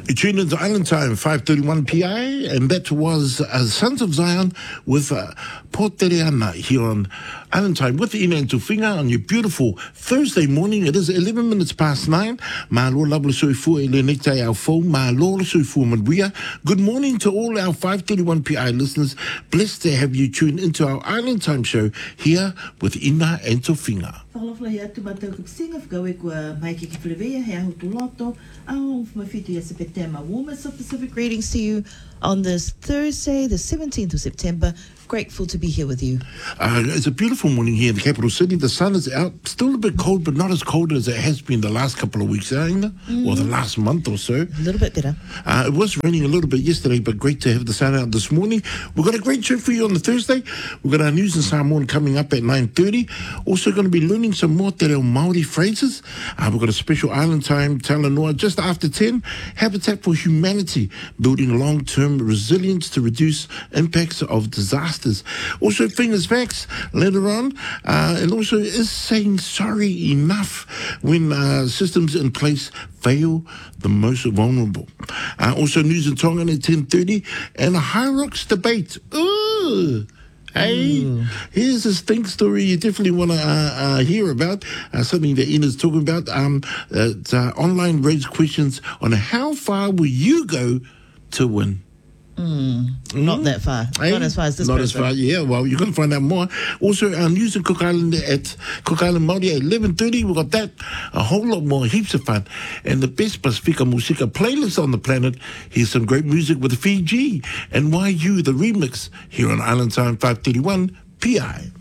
You tuned into Island Time, 5:31 PI, and that was Sons of Zion with Port Tereana here on Island Time with Ina and Tufinga on your beautiful Thursday morning. It is 11 minutes past 9. Malo labla soifu elenita au fo, malo soifu mabuia. Good morning to all our 5:31 PI listeners. Blessed to have you tuned into our Island Time show here with Ina and Tufinga. Whalawhala ia tu matau kukisinga whakawe kua mai ki whirewea he aho tu loto au mawhitu ia sepetema. Warmest of Pacific greetings to you on this Thursday, the 17th of September. Grateful to be here with you. It's a beautiful morning here in the capital city. The sun is out. Still a bit cold, but not as cold as it has been the last couple of weeks, Ina? Or the last month or so. A little bit better. It was raining a little bit yesterday, but great to have the sun out this morning. We've got a great show for you on the Thursday. We've got our news in Samoan coming up at 9:30. Also going to be learning some more te reo Māori phrases. We've got a special Island Time Talanoa just after 10. Habitat for Humanity, building long-term resilience to reduce impacts of disasters. Also, Fingers Facts later on. And also, is saying sorry enough when systems in place fail the most vulnerable. Also, news in Tongan at 10:30 and a High Rocks debate. Ooh. Hey, here's a stink story you definitely want to hear about, something that Ina's talking about. Online raised questions on how far will you go to win? Not that far. Hey? Not as far as this Not person. as far, yeah. Well, you're going to find out more. Also, our news in Cook Island at Cook Island Māori at 11:30. We've got that. A whole lot more. Heaps of fun. And the best Pasifika Musika playlist on the planet. Here's some great music with Fiji and Why You, the remix, here on Island Time 5:31 PI.